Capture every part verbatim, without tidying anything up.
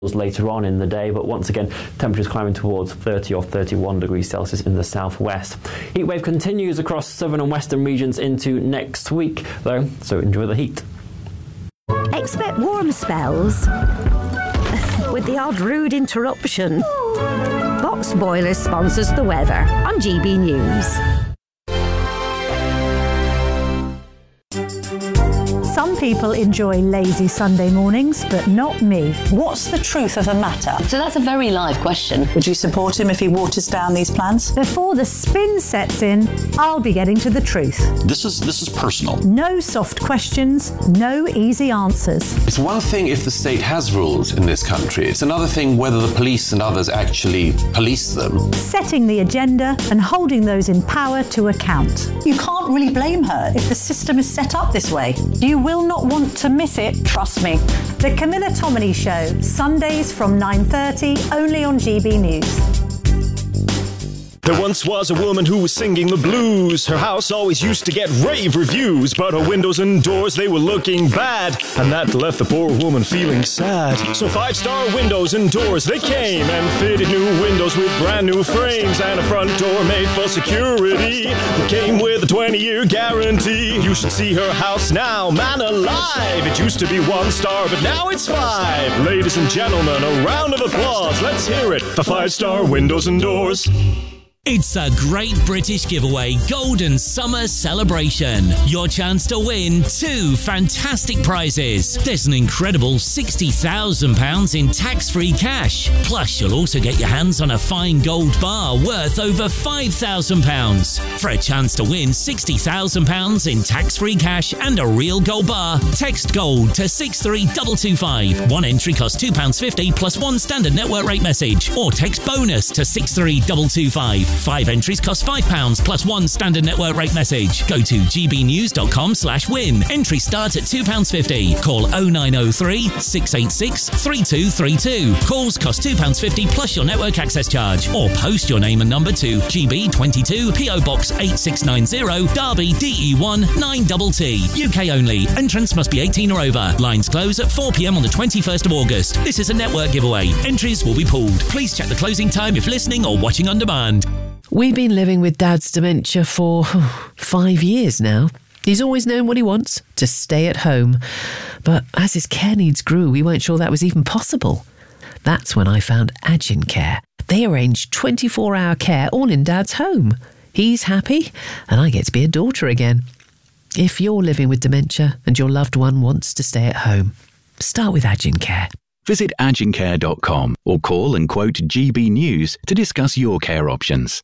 later on in the day, but once again temperatures climbing towards thirty or thirty-one degrees Celsius in the southwest. Heatwave continues across southern and western regions into next week though, so enjoy the heat. Expect warm spells with the odd rude interruption. Box Boilers sponsors the weather on G B News. Some people enjoy lazy Sunday mornings, but not me. What's the truth of the matter? So that's a very live question. Would you support him if he waters down these plans? Before the spin sets in, I'll be getting to the truth. This is this is personal. No soft questions, no easy answers. It's one thing if the state has rules in this country. It's another thing whether the police and others actually police them. Setting the agenda and holding those in power to account. You can't really blame her if the system is set up this way. You will not want to miss it, trust me. The Camilla Tominey Show, Sundays from nine thirty, only on G B News. There once was a woman who was singing the blues. Her house always used to get rave reviews, but her windows and doors, they were looking bad, and that left the poor woman feeling sad. So five-star windows and doors, they came and fitted new windows with brand new frames and a front door made for security that came with a twenty-year guarantee. You should see her house now, man alive. It used to be one star, but now it's five. Ladies and gentlemen, a round of applause. Let's hear it for five-star windows and doors. It's a Great British Giveaway Golden Summer Celebration. Your chance to win two fantastic prizes. There's an incredible sixty thousand pounds in tax-free cash. Plus, you'll also get your hands on a fine gold bar worth over five thousand pounds. For a chance to win sixty thousand pounds in tax-free cash and a real gold bar, text GOLD to six three two two five. One entry costs two pounds fifty plus one standard network rate message. Or text BONUS to six three two two five. Five entries cost five pounds plus one standard network rate message. Go to gbnews.com slash win. Entry starts at two pounds fifty. Call oh nine oh three, six eight six, three two three two. Calls cost two pounds fifty plus your network access charge. Or post your name and number to G B twenty-two, P O Box eight six nine zero, Derby, D E one nine T T. U K only. Entrance must be eighteen or over. Lines close at four p.m. on the twenty-first of August. This is a network giveaway. Entries will be pooled. Please check the closing time if listening or watching on demand. We've been living with Dad's dementia for oh, five years now. He's always known what he wants, to stay at home. But as his care needs grew, we weren't sure that was even possible. That's when I found Agincare. They arrange twenty-four hour care all in Dad's home. He's happy, and I get to be a daughter again. If you're living with dementia and your loved one wants to stay at home, start with Agincare. Visit agincare dot com or call and quote G B News to discuss your care options.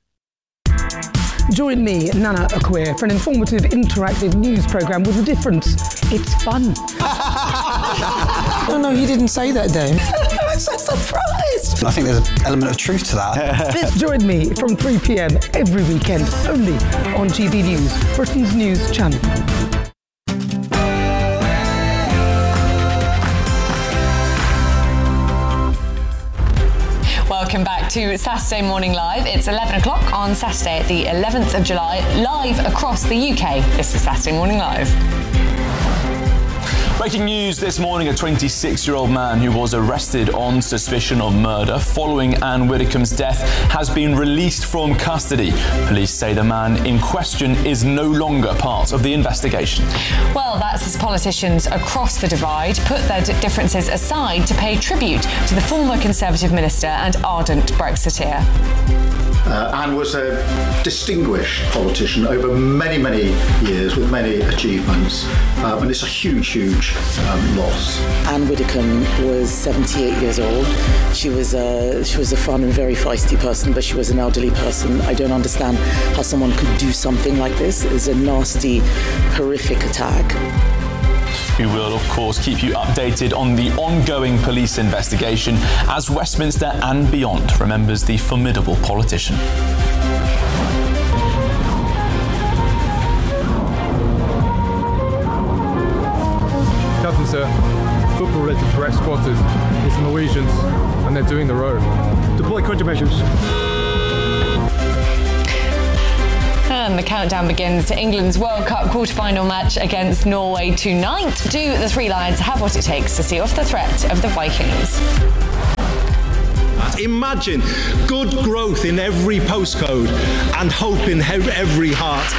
Join me, Nana Akwe, for an informative, interactive news programme with a difference. It's fun. No, no, he didn't say that, Dave. I'm so surprised. I think there's an element of truth to that. Join me from three p.m. every weekend, only on G B News, Britain's news channel. Welcome back to Saturday Morning Live. It's eleven o'clock on Saturday, the eleventh of July, live across the U K. This is Saturday Morning Live. Breaking news this morning, a twenty-six-year-old man who was arrested on suspicion of murder following Anne Widdecombe's death has been released from custody. Police say the man in question is no longer part of the investigation. Well, that's as politicians across the divide put their d- differences aside to pay tribute to the former Conservative minister and ardent Brexiteer. Uh, Anne was a distinguished politician over many, many years with many achievements, um, and it's a huge, huge um, loss. Anne Widdecombe was seventy-eight years old. She was a she was a fun and very feisty person, but she was an elderly person. I don't understand how someone could do something like this. It's a nasty, horrific attack. We will, of course, keep you updated on the ongoing police investigation as Westminster and beyond remembers the formidable politician. Captain, sir, football-related threat spotted. It's the Norwegians, and they're doing the row. Deploy countermeasures. And the countdown begins to England's World Cup quarter-final match against Norway tonight. Do the Three Lions have what it takes to see off the threat of the Vikings? Imagine good growth in every postcode and hope in every heart.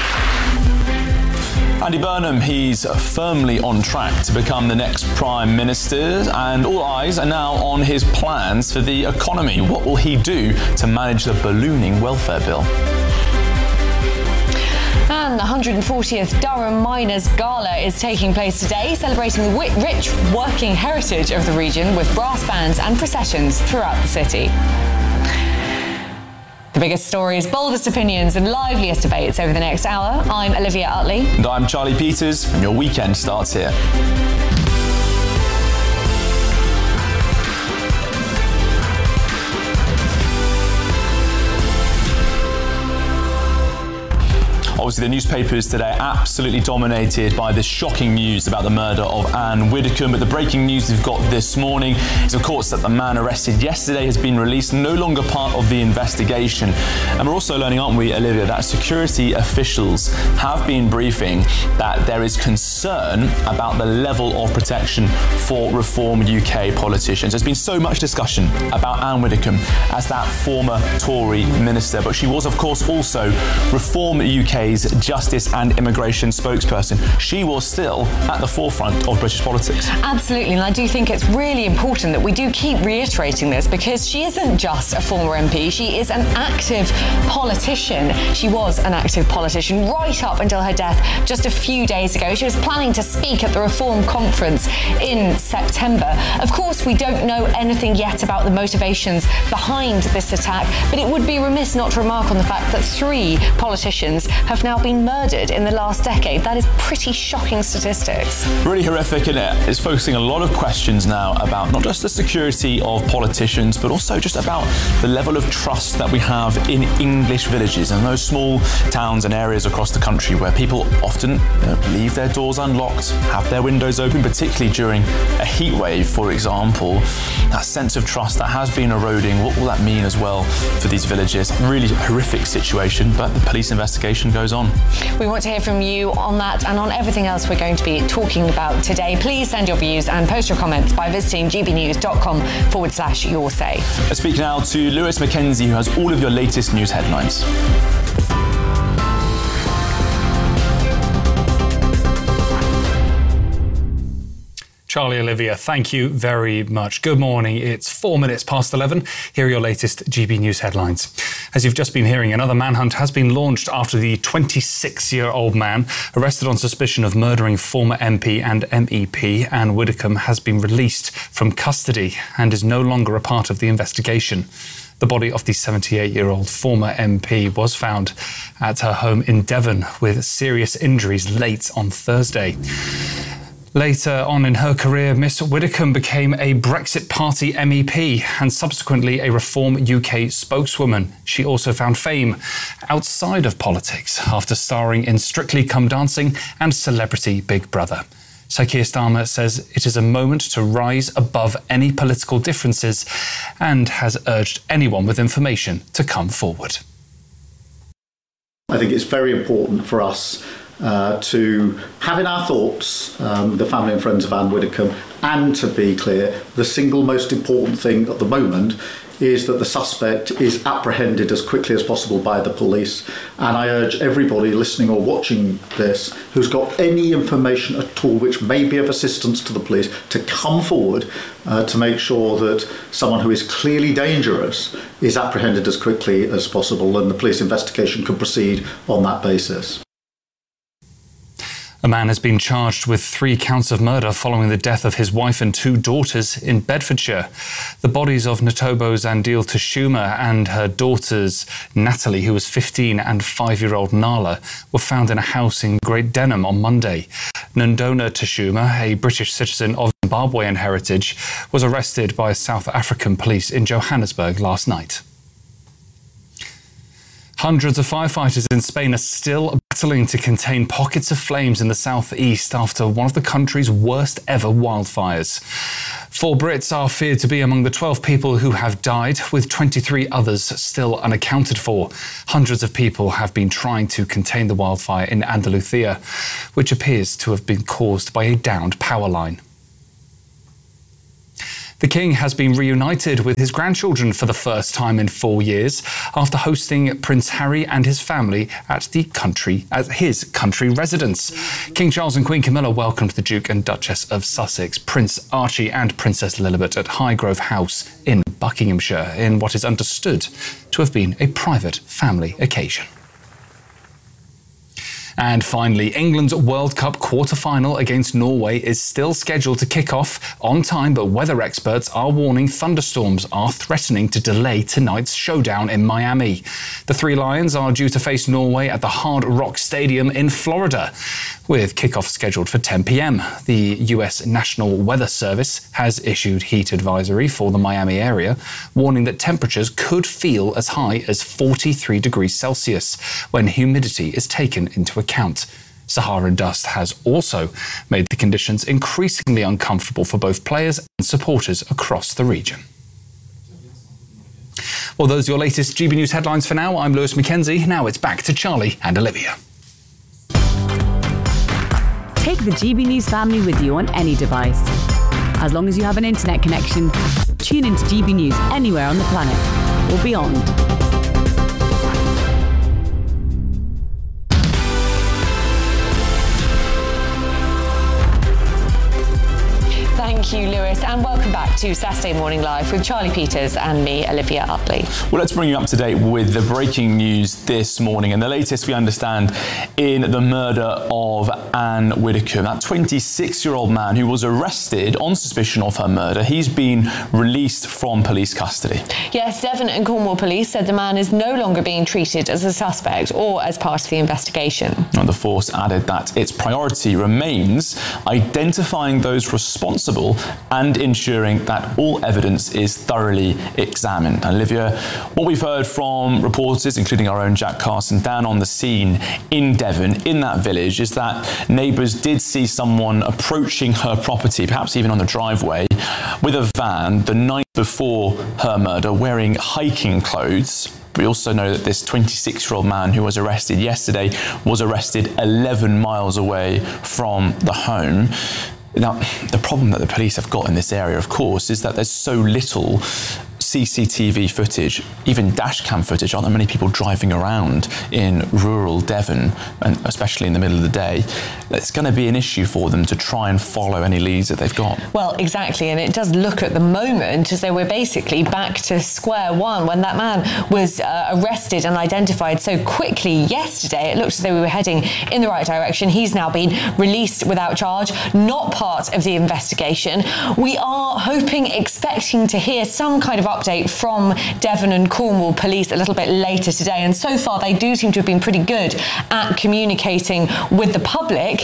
Andy Burnham, he's firmly on track to become the next Prime Minister, and all eyes are now on his plans for the economy. What will he do to manage the ballooning welfare bill? And the one hundred fortieth Durham Miners Gala is taking place today, celebrating the rich working heritage of the region with brass bands and processions throughout the city. The biggest stories, boldest opinions and liveliest debates over the next hour. I'm Olivia Utley. And I'm Charlie Peters, and your weekend starts here. Obviously, the newspapers today absolutely dominated by the shocking news about the murder of Anne Widdecombe. But the breaking news we've got this morning is, of course, that the man arrested yesterday has been released, no longer part of the investigation. And we're also learning, aren't we, Olivia, that security officials have been briefing that there is concern about the level of protection for Reform U K politicians. There's been so much discussion about Anne Widdecombe as that former Tory minister, but she was, of course, also Reform U K's Justice and Immigration spokesperson. She was still at the forefront of British politics. Absolutely, and I do think it's really important that we do keep reiterating this, because she isn't just a former M P, she is an active politician. She was an active politician right up until her death just a few days ago. She was planning to speak at the Reform Conference in September. Of course, we don't know anything yet about the motivations behind this attack, but it would be remiss not to remark on the fact that three politicians have now been murdered in the last decade. That is pretty shocking statistics. Really horrific, isn't it? It's focusing a lot of questions now about not just the security of politicians, but also just about the level of trust that we have in English villages and those small towns and areas across the country where people often, you know, leave their doors unlocked, have their windows open, particularly during a heat wave, for example. That sense of trust that has been eroding, what will that mean as well for these villages? Really horrific situation, but the police investigation goes on. We want to hear from you on that and on everything else we're going to be talking about today. Please send your views and post your comments by visiting gbnews.com forward slash your say. I speak now to Lewis Mackenzie, who has all of your latest news headlines. Charlie, Olivia, thank you very much. Good morning. It's four minutes past eleven. Here are your latest G B News headlines. As you've just been hearing, another manhunt has been launched after the twenty-six-year-old man arrested on suspicion of murdering former M P and M E P Anne Widdecombe has been released from custody and is no longer a part of the investigation. The body of the seventy-eight-year-old former M P was found at her home in Devon with serious injuries late on Thursday. Later on in her career, Miss Widdecombe became a Brexit Party M E P and subsequently a Reform U K spokeswoman. She also found fame outside of politics after starring in Strictly Come Dancing and Celebrity Big Brother. Sir Keir Starmer says it is a moment to rise above any political differences and has urged anyone with information to come forward. I think it's very important for us Uh, to have in our thoughts um, the family and friends of Anne Widdecombe, and to be clear, the single most important thing at the moment is that the suspect is apprehended as quickly as possible by the police. And I urge everybody listening or watching this who's got any information at all which may be of assistance to the police to come forward uh, to make sure that someone who is clearly dangerous is apprehended as quickly as possible, and the police investigation can proceed on that basis. A man has been charged with three counts of murder following the death of his wife and two daughters in Bedfordshire. The bodies of Ntobo Zandile Tashuma and her daughters, Natalie, who was fifteen, and five-year-old Nala, were found in a house in Great Denham on Monday. Nandona Tashuma, a British citizen of Zimbabwean heritage, was arrested by South African police in Johannesburg last night. Hundreds of firefighters in Spain are still battling to contain pockets of flames in the southeast after one of the country's worst ever wildfires. Four Brits are feared to be among the twelve people who have died, with twenty-three others still unaccounted for. Hundreds of people have been trying to contain the wildfire in Andalusia, which appears to have been caused by a downed power line. The King has been reunited with his grandchildren for the first time in four years after hosting Prince Harry and his family at the country at his country residence. King Charles and Queen Camilla welcomed the Duke and Duchess of Sussex, Prince Archie and Princess Lilibet at Highgrove House in Buckinghamshire in what is understood to have been a private family occasion. And finally, England's World Cup quarter-final against Norway is still scheduled to kick off on time, but weather experts are warning thunderstorms are threatening to delay tonight's showdown in Miami. The Three Lions are due to face Norway at the Hard Rock Stadium in Florida, with kickoff scheduled for ten p.m. The U S National Weather Service has issued heat advisory for the Miami area, warning that temperatures could feel as high as forty-three degrees Celsius when humidity is taken into account. Saharan dust has also made the conditions increasingly uncomfortable for both players and supporters across the region. Well, those are your latest G B News headlines for now. I'm Lewis Mackenzie. Now it's back to Charlie and Olivia. Take the G B News family with you on any device. As long as you have an internet connection, tune into G B News anywhere on the planet or beyond. Thank you, Lewis, and welcome back to Saturday Morning Live with Charlie Peters and me, Olivia Utley. Well, let's bring you up to date with the breaking news this morning and the latest we understand in the murder of Anne Widdecombe, that twenty-six-year-old man who was arrested on suspicion of her murder. He's been released from police custody. Yes, Devon and Cornwall Police said the man is no longer being treated as a suspect or as part of the investigation. And the force added that its priority remains identifying those responsible and ensuring that all evidence is thoroughly examined. Olivia, what we've heard from reporters, including our own Jack Carson, down on the scene in Devon, in that village, is that neighbours did see someone approaching her property, perhaps even on the driveway, with a van the night before her murder, wearing hiking clothes. We also know that this twenty-six-year-old man who was arrested yesterday was arrested eleven miles away from the home. Now, the problem that the police have got in this area, of course, is that there's so little C C T V footage, even dash cam footage. Aren't there many people driving around in rural Devon, and especially in the middle of the day? It's going to be an issue for them to try and follow any leads that they've got. Well, exactly, and it does look at the moment as though we're basically back to square one. When that man was uh, arrested and identified so quickly yesterday, it looked as though we were heading in the right direction. He's now been released without charge, not part of the investigation. We are hoping, expecting to hear some kind of update from Devon and Cornwall Police a little bit later today, and so far they do seem to have been pretty good at communicating with the public.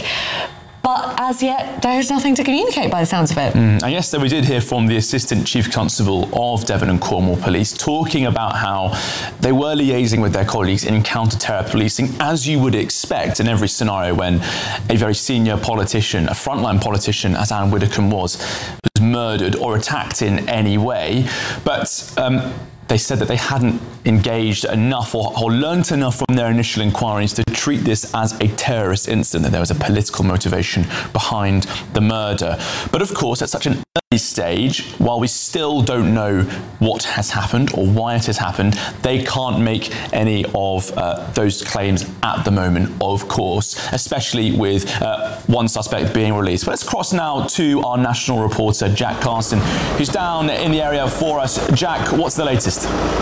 But as yet, there's nothing to communicate by the sounds of it. Mm. And yesterday we did hear from the Assistant Chief Constable of Devon and Cornwall Police talking about how they were liaising with their colleagues in counter-terror policing, as you would expect in every scenario when a very senior politician, a frontline politician, as Anne Widdecombe was, was murdered or attacked in any way. But um, they said that they hadn't engaged enough or, or learnt enough from their initial inquiries to treat this as a terrorist incident, that there was a political motivation behind the murder. But of course, at such an early stage, while we still don't know what has happened or why it has happened, they can't make any of uh, those claims at the moment, of course, especially with uh, one suspect being released. But let's cross now to our national reporter, Jack Carson, who's down in the area for us. Jack, what's the latest?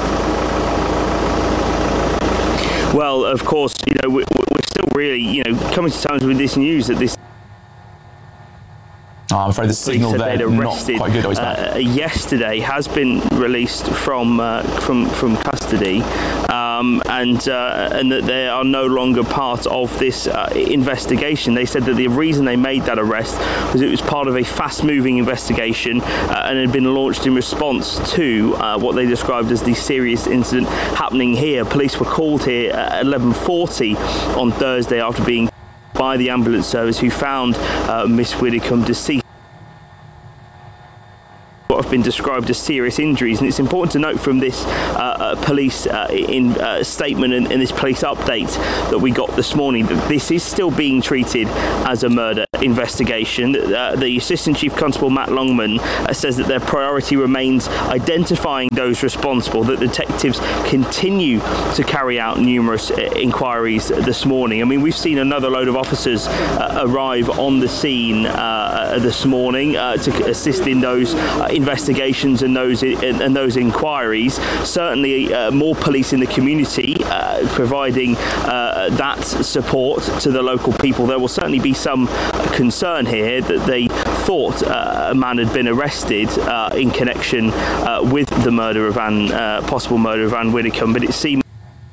Well, of course, you know, we're, we're still really, you know, coming to terms with this news that this. Oh, I'm afraid the signal there not quite good. Oh, he's back. Uh, yesterday has been released from uh, from from custody, um, and uh, and that they are no longer part of this uh, investigation. They said that the reason they made that arrest was it was part of a fast-moving investigation uh, and had been launched in response to uh, what they described as the serious incident happening here. Police were called here at eleven forty on Thursday after being by the ambulance service, who found uh, Miss Widdecombe deceased what have been described as serious injuries. And it's important to note from this uh, uh, police uh, in uh, statement and, and this police update that we got this morning that this is still being treated as a murder investigation. Uh, the Assistant Chief Constable Matt Longman uh, says that their priority remains identifying those responsible, that detectives continue to carry out numerous uh, inquiries this morning. I mean, we've seen another load of officers uh, arrive on the scene uh, this morning uh, to assist in those uh, investigations and those and, and those inquiries. Certainly uh, more police in the community uh, providing uh, that support to the local people. There will certainly be some concern here that they thought uh, a man had been arrested uh, in connection uh, with the murder of Anne, uh, possible murder of Anne Widdecombe, but it seemed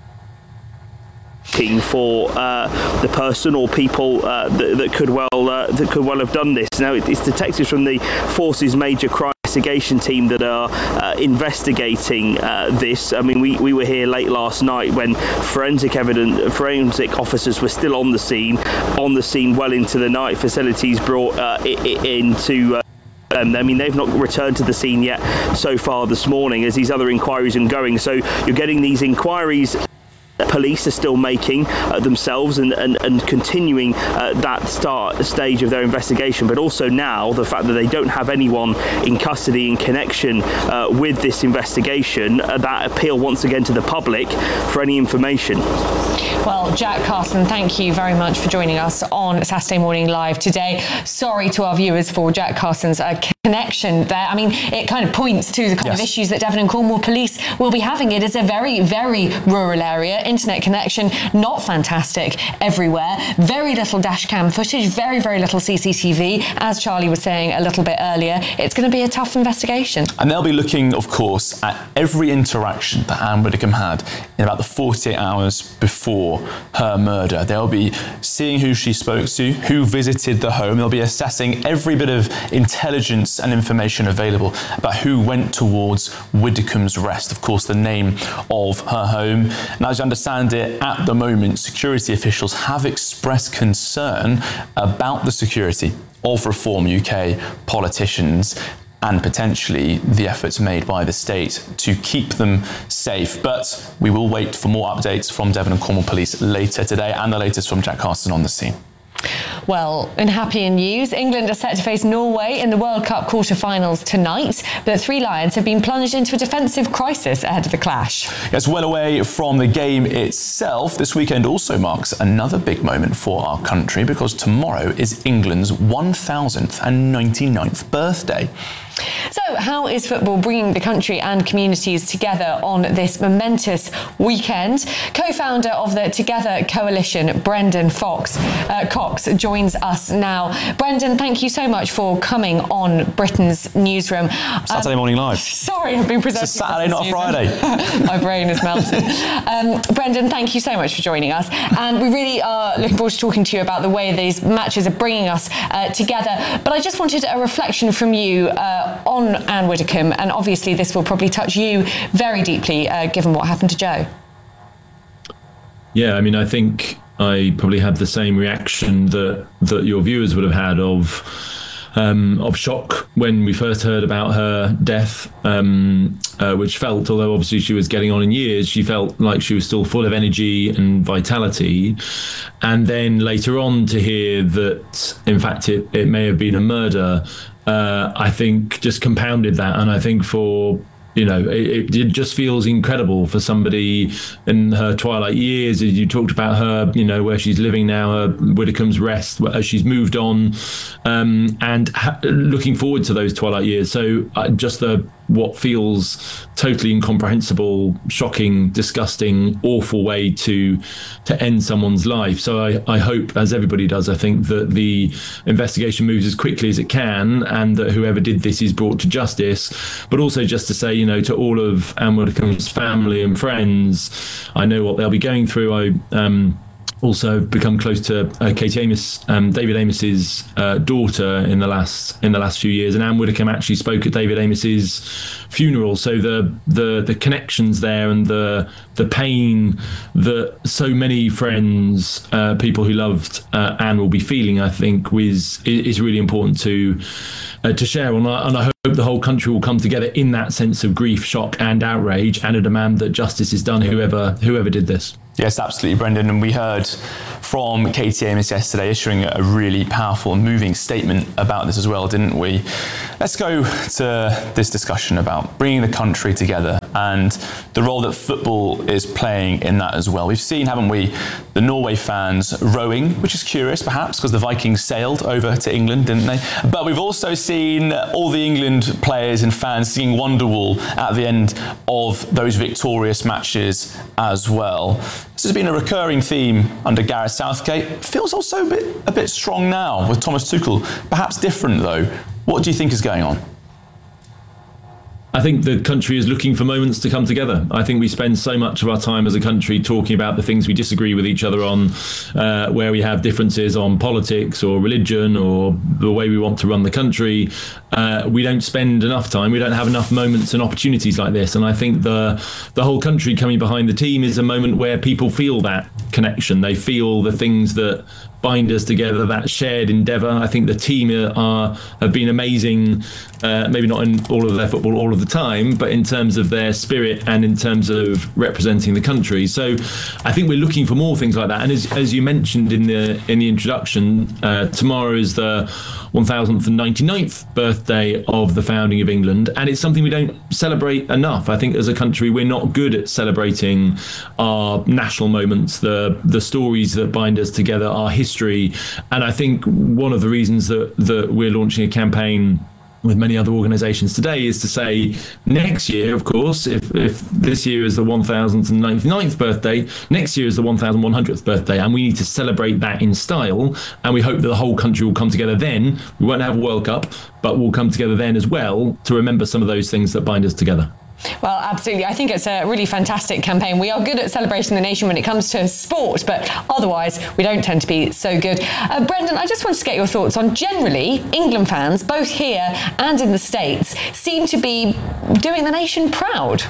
for uh, the person or people uh, that, that could well uh, that could well have done this. Now it's detectives from the Force's Major Crime Investigation team that are uh, investigating uh, this. I mean, we, we were here late last night when forensic evidence, forensic officers were still on the scene, on the scene well into the night. Facilities brought uh, into. Uh, Um, I mean, they've not returned to the scene yet so far this morning as these other inquiries are going. So you're getting these inquiries police are still making uh, themselves and, and, and continuing uh, that start stage of their investigation, but also now the fact that they don't have anyone in custody in connection uh, with this investigation, uh, that appeal once again to the public for any information. Well, Jack Carson, thank you very much for joining us on Saturday Morning Live today. Sorry to our viewers for Jack Carson's uh, connection there. I mean, it kind of points to the kind yes. of issues that Devon and Cornwall Police will be having. It is a very, very rural area. Internet connection, not fantastic everywhere. Very little dash cam footage, very, very little C C T V. As Charlie was saying a little bit earlier, it's going to be a tough investigation. And they'll be looking, of course, at every interaction that Anne Widdecombe had in about the forty-eight hours before her murder. They'll be seeing who she spoke to, who visited the home. They'll be assessing every bit of intelligence and information available about who went towards Widdecombe's rest. Of course, the name of her home. And as you understand it, at the moment, security officials have expressed concern about the security of Reform U K politicians and potentially the efforts made by the state to keep them safe. But we will wait for more updates from Devon and Cornwall Police later today, and the latest from Jack Carson on the scene. Well, in happier news, England are set to face Norway in the World Cup quarter-finals tonight, but the Three Lions have been plunged into a defensive crisis ahead of the clash. Yes, well away from the game itself, this weekend also marks another big moment for our country because tomorrow is England's one thousand ninety-ninth birthday. So how is football bringing the country and communities together on this momentous weekend? Co-founder of the Together Coalition, Brendan Fox, uh, Cox, joins us now. Brendan, thank you so much for coming on Britain's Newsroom. Saturday um, Morning Live. Sorry, I've been presenting. It's a Saturday, not a Friday. My brain is melted. Um, Brendan, thank you so much for joining us. And we really are looking forward to talking to you about the way these matches are bringing us uh, together. But I just wanted a reflection from you uh, on Anne Widdecombe, and obviously this will probably touch you very deeply uh, given what happened to Jo. Yeah, I mean, I think I probably had the same reaction that that your viewers would have had of um, of shock when we first heard about her death, um, uh, which felt, although obviously she was getting on in years, she felt like she was still full of energy and vitality. And then later on to hear that, in fact, it, it may have been a murder, Uh, I think just compounded that. And I think for, you know, it, it just feels incredible for somebody in her twilight years, as you talked about her, you know, where she's living now, her Widdecombe's Rest, as she's moved on, um, and ha- looking forward to those twilight years. So uh, just the what feels totally incomprehensible, shocking, disgusting, awful way to to end someone's life. So I, I hope, as everybody does, I think that the investigation moves as quickly as it can and that whoever did this is brought to justice. But also just to say, you know, to all of Anne Widdecombe's family and friends, I know what they'll be going through. I um also become close to uh, Katie Amos, um, David Amos's uh, daughter in the last in the last few years, and Anne Widdecombe actually spoke at David Amos's funeral. So the the the connections there and the the pain that so many friends, uh, people who loved uh, Anne will be feeling, I think, was is really important to uh, to share. And I, and I hope hope the whole country will come together in that sense of grief, shock and outrage, and a demand that justice is done whoever whoever did this. Yes, absolutely, Brendan. And we heard from Katie Amos yesterday issuing a really powerful and moving statement about this as well, didn't we? Let's go to this discussion about bringing the country together and the role that football is playing in that as well. We've seen, haven't we, the Norway fans rowing, which is curious perhaps because the Vikings sailed over to England, didn't they? But we've also seen all the England players and fans singing Wonderwall at the end of those victorious matches as well. This has been a recurring theme under Gareth Southgate. It feels also a bit, a bit strong now with Thomas Tuchel. Perhaps different though. What do you think is going on? I think the country is looking for moments to come together. I think we spend so much of our time as a country talking about the things we disagree with each other on, uh, where we have differences on politics or religion or the way we want to run the country. Uh, we don't spend enough time. We don't have enough moments and opportunities like this. And I think the the whole country coming behind the team is a moment where people feel that connection. They feel the things that bind us together, that shared endeavour. I think the team are have been amazing, uh, maybe not in all of their football all of the time, but in terms of their spirit and in terms of representing the country. So I think we're looking for more things like that. And as, as you mentioned in the in the introduction, uh, tomorrow is the one thousand ninety-ninth birthday of the founding of England, and it's something we don't celebrate enough. I think as a country we're not good at celebrating our national moments, the the stories that bind us together, our history. And I think one of the reasons that that we're launching a campaign with many other organisations today is to say next year, of course, if, if this year is the one thousand ninety-ninth birthday, next year is the one thousand one hundredth birthday, and we need to celebrate that in style. And we hope that the whole country will come together then. We won't have a World Cup, but we'll come together then as well to remember some of those things that bind us together. Well, absolutely. I think it's a really fantastic campaign. We are good at celebrating the nation when it comes to sport, but otherwise we don't tend to be so good. Uh, Brendan, I just wanted to get your thoughts on generally England fans, both here and in the States, seem to be doing the nation proud.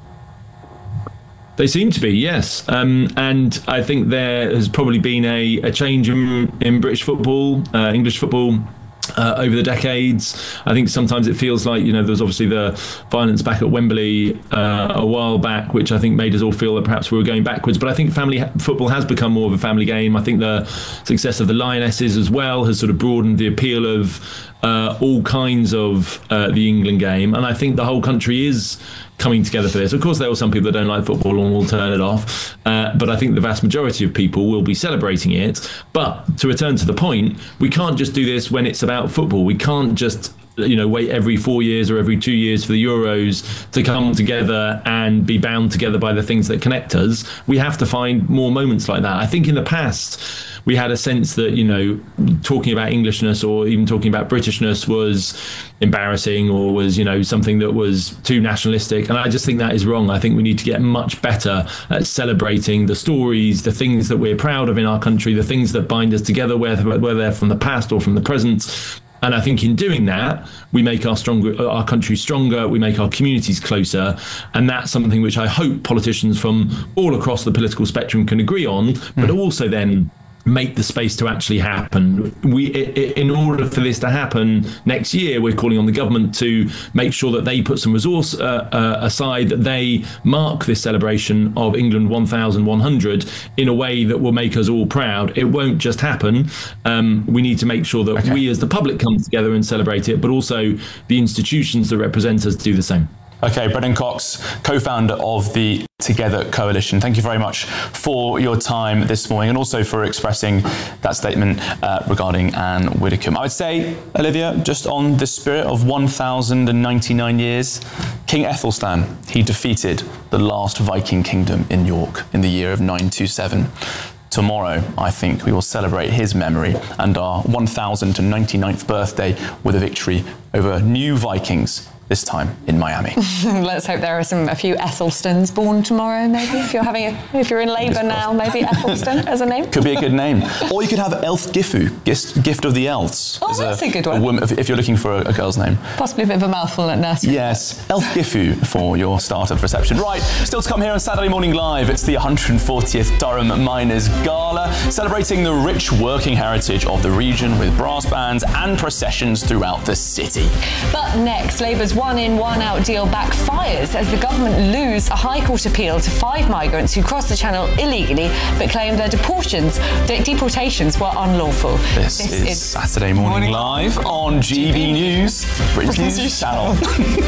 They seem to be, yes. Um, and I think there has probably been a, a change in, in British football, uh, English football, Uh, over the decades. I think sometimes it feels like, you know, there's obviously the violence back at Wembley uh, a while back, which I think made us all feel that perhaps we were going backwards. But I think family ha- football has become more of a family game. I think the success of the Lionesses as well has sort of broadened the appeal of uh, all kinds of uh, the England game. And I think the whole country is coming together for this. Of course, there are some people that don't like football and will turn it off, uh, but I think the vast majority of people will be celebrating it. But to return to the point, we can't just do this when it's about football. We can't just, you know, wait every four years or every two years for the Euros to come together and be bound together by the things that connect us. We have to find more moments like that. I think in the past, we had a sense that, you know, talking about Englishness or even talking about Britishness was embarrassing or was, you know, something that was too nationalistic. And I just think that is wrong. I think we need to get much better at celebrating the stories, the things that we're proud of in our country, the things that bind us together, whether, whether they're from the past or from the present. And I think in doing that, we make our stronger, our country stronger, we make our communities closer. And that's something which I hope politicians from all across the political spectrum can agree on, but mm. also then make the space to actually happen. We, in order for this to happen next year, we're calling on the government to make sure that they put some resource uh, uh, aside, that they mark this celebration of England one thousand one hundred in a way that will make us all proud. It won't just happen. Um, we need to make sure that okay. we as the public come together and celebrate it, but also the institutions that represent us do the same. Okay, Brendan Cox, co-founder of the Together Coalition. Thank you very much for your time this morning and also for expressing that statement uh, regarding Anne Widdecombe. I would say, Olivia, just on the spirit of one thousand ninety-nine years, King Ethelstan, he defeated the last Viking kingdom in York in the year of nine twenty-seven. Tomorrow, I think we will celebrate his memory and our one thousand ninety-ninth birthday with a victory over new Vikings this time in Miami. Let's hope there are some a few Ethelstons born tomorrow, maybe. If you're having a, if you're in labour now, maybe Ethelston as a name. Could be a good name. Or you could have Elfgifu, gift, gift of the elves. Oh, that's a, a good one. A woman, if you're looking for a, a girl's name. Possibly a bit of a mouthful at nursery. Yes, Elfgifu for your start of reception. Right, still to come here on Saturday Morning Live, it's the one hundred fortieth Durham Miners Gala, celebrating the rich working heritage of the region with brass bands and processions throughout the city. But next, Labour's one-in, one-out deal backfires as the government lose a High Court appeal to five migrants who crossed the Channel illegally but claimed their deportations, their deportations were unlawful. This, this is, is Saturday Morning, morning Live on G B News, British News, News Channel.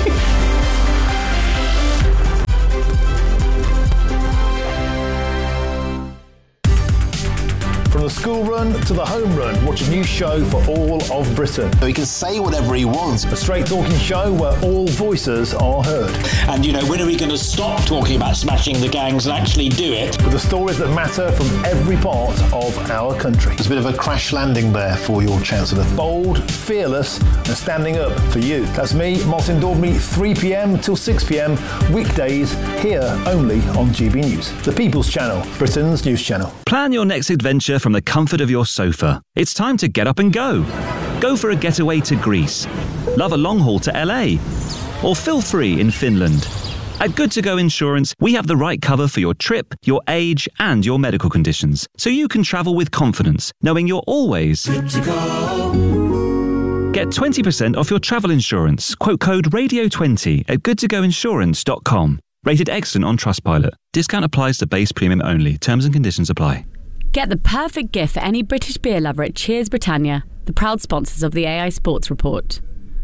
From the school run to the home run, watch a new show for all of Britain. He can say whatever he wants. A straight talking show where all voices are heard. And, you know, when are we going to stop talking about smashing the gangs and actually do it? With the stories that matter from every part of our country. There's a bit of a crash landing there for your Chancellor. Bold, fearless and standing up for you. That's me, Martin Daubney, three p.m. till six p.m. weekdays here only on G B News. The People's Channel, Britain's news channel. Plan your next adventure from the comfort of your sofa. It's time to get up and go. Go for a getaway to Greece. Love a long haul to L A. Or feel free in Finland. At Good To Go Insurance, we have the right cover for your trip, your age, and your medical conditions, so you can travel with confidence, knowing you're always good to go. Get twenty percent off your travel insurance. Quote code radio twenty at good to go insurance dot com. Rated excellent on Trustpilot. Discount applies to base premium only. Terms and conditions apply. Get the perfect gift for any British beer lover at Cheers Britannia, the proud sponsors of the A I Sports Report.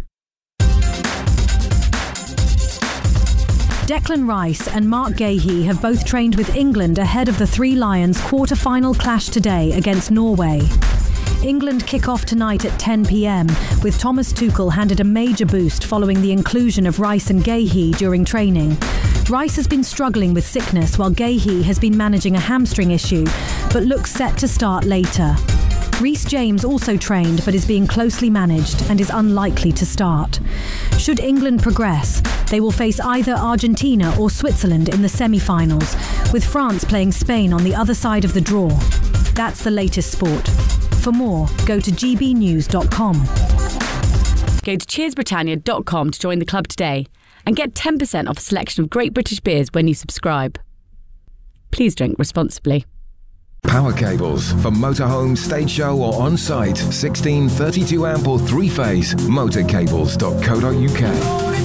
Declan Rice and Mark Gahey have both trained with England ahead of the Three Lions quarter-final clash today against Norway. England kick off tonight at ten p.m, with Thomas Tuchel handed a major boost following the inclusion of Rice and Gahey during training. Rice has been struggling with sickness while Gahey has been managing a hamstring issue, but looks set to start later. Reece James also trained but is being closely managed and is unlikely to start. Should England progress, they will face either Argentina or Switzerland in the semi-finals, with France playing Spain on the other side of the draw. That's the latest sport. For more, go to g b news dot com. Go to cheers britannia dot com to join the club today and get ten percent off a selection of great British beers when you subscribe. Please drink responsibly. Power cables for motorhome, stage show or on-site. sixteen, thirty-two amp or three-phase. motorcables dot co dot uk.